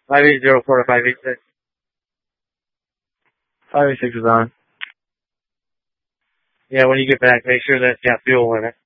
580 to 586. 586 is on. Yeah, when you get back, make sure that's got fuel in it.